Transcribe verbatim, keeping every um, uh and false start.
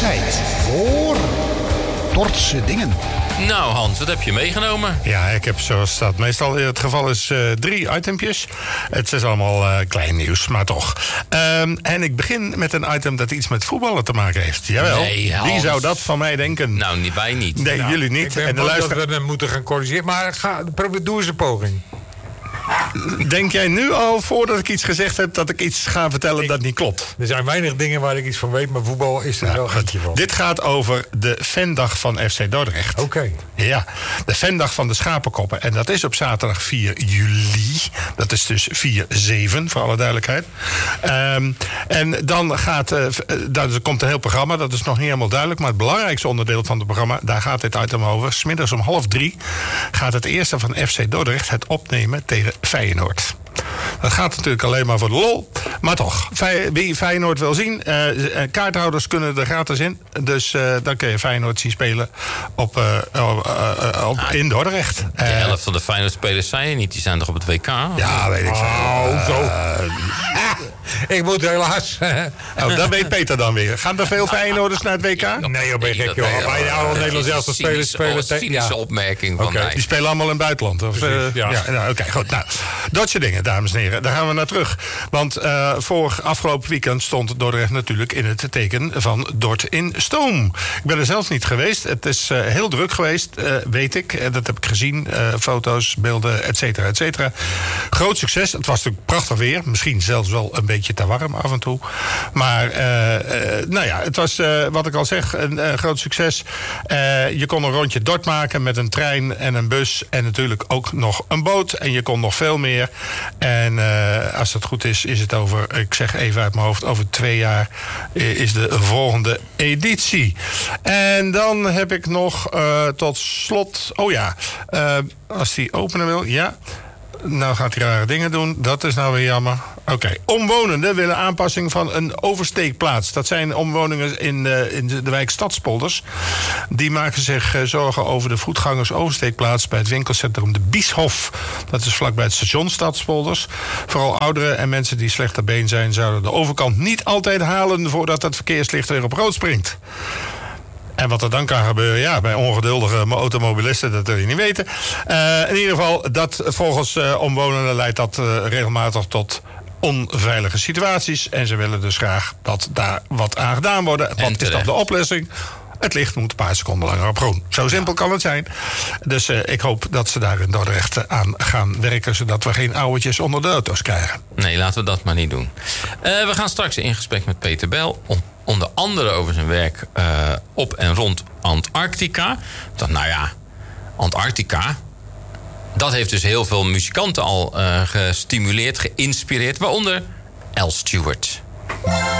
Tijd voor Dordtse dingen. Nou Hans, wat heb je meegenomen? Ja, ik heb zoals dat meestal het geval is uh, drie itempjes. Het is allemaal uh, klein nieuws, maar toch. Um, en ik begin met een item dat iets met voetballen te maken heeft. Jawel, nee, wie zou dat van mij denken? Nou, niet, wij niet. Nee, nou, jullie niet. Ik ben en de bang luister... dat we hem moeten gaan corrigeren. Maar ga, probeer, doe eens een poging. Denk jij nu al, voordat ik iets gezegd heb, dat ik iets ga vertellen ik, dat niet klopt? Er zijn weinig dingen waar ik iets van weet, maar voetbal is er nou, wel eentje van. Dit gaat over de fandag van F C Dordrecht. Oké. Okay. Ja, de fandag van de Schapenkoppen. En dat is op zaterdag vier juli. Dat is dus vier zeven, voor alle duidelijkheid. Um, en dan gaat, uh, er komt een heel programma, dat is nog niet helemaal duidelijk. Maar het belangrijkste onderdeel van het programma, daar gaat dit item over. 's Middags om half drie gaat het eerste van F C Dordrecht het opnemen tegen Feyenoord. Dat gaat natuurlijk alleen maar voor de lol. Maar toch, wie Feyenoord wil zien, uh, kaarthouders kunnen er gratis in. Dus uh, dan kun je Feyenoord zien spelen op, uh, uh, uh, op, in Dordrecht. De helft van de Feyenoord-spelers zijn er niet. Die zijn toch op het W K? Ja, weet ik veel. Oh, zo. Uh, ik moet helaas. Oh, dat weet Peter dan weer. Gaan er veel Feyenoorders naar het W K? Nee, joh, ben je gek, joh. Maar ja, alle Nederlandse elftal spelers spelen tegen. Cynische ja. opmerking van okay. mij. Die spelen allemaal in het buitenland. Of, uh, ja. ja nou, Oké, okay, goed. Nou, dat soort dingen, dames en heren. Daar gaan we naar terug. Want uh, voor afgelopen weekend stond Dordrecht natuurlijk in het teken van Dort in Stoom. Ik ben er zelf niet geweest. Het is uh, heel druk geweest, uh, weet ik. Uh, dat heb ik gezien. Uh, foto's, beelden, et cetera, et cetera. Groot succes. Het was natuurlijk prachtig weer. Misschien zelfs wel een beetje te warm af en toe. Maar uh, uh, nou ja, het was, uh, wat ik al zeg, een uh, groot succes. Uh, je kon een rondje Dort maken met een trein en een bus. En natuurlijk ook nog een boot. En je kon nog veel meer. En uh, als het goed is, is het over, ik zeg even uit mijn hoofd, over twee jaar is de volgende editie. En dan heb ik nog uh, tot slot, oh ja, uh, als die openen wil, ja. Nou gaat hij rare dingen doen. Dat is nou weer jammer. Oké. Okay. Omwonenden willen aanpassing van een oversteekplaats. Dat zijn omwonenden in de, in de wijk Stadspolders. Die maken zich zorgen over de voetgangers-oversteekplaats bij het winkelcentrum De Bieshof. Dat is vlakbij het station Stadspolders. Vooral ouderen en mensen die slecht ter been zijn, zouden de overkant niet altijd halen voordat het verkeerslicht weer op rood springt. En wat er dan kan gebeuren, ja, bij ongeduldige automobilisten, dat wil je niet weten. Uh, in ieder geval, dat volgens uh, omwonenden leidt dat uh, regelmatig tot onveilige situaties. En ze willen dus graag dat daar wat aan gedaan wordt. Wat is dan de oplossing? Het licht moet een paar seconden langer op groen. Zo simpel kan het zijn. Dus uh, ik hoop dat ze daar in Dordrecht aan gaan werken, zodat we geen ouwetjes onder de auto's krijgen. Nee, laten we dat maar niet doen. Uh, we gaan straks in gesprek met Peter Bel. Om, onder andere over zijn werk uh, op en rond Antarctica. Dat, nou ja, Antarctica, dat heeft dus heel veel muzikanten al uh, gestimuleerd, geïnspireerd. Waaronder Al Stewart.